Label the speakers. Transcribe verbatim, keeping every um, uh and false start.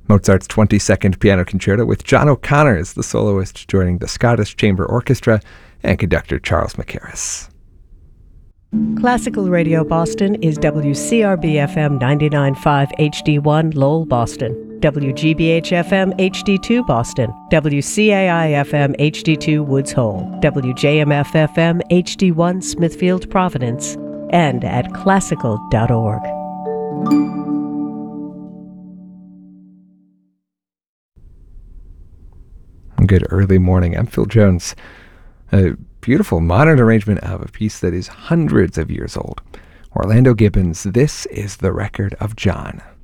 Speaker 1: Mozart's twenty-second Piano Concerto with John O'Connor as the soloist, joining the Scottish Chamber Orchestra and conductor Charles Mackerras.
Speaker 2: Classical Radio Boston is W C R B F M ninety-nine point five H D one Lowell, Boston, W G B H F M H D two Boston, W C A I F M H D two Woods Hole, W J M F F M H D one Smithfield, Providence, and at classical dot org.
Speaker 1: Good early morning. I'm Phil Jones. A beautiful modern arrangement of a piece that is hundreds of years old. Orlando Gibbons, This is the Record of John.